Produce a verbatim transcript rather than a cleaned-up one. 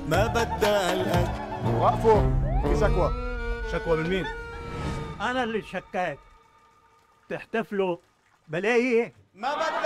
ما بدها القد. وقفوا، في شكوى. شكوى من مين؟ انا اللي شكيت. تحتفلوا بلاقي ما بدها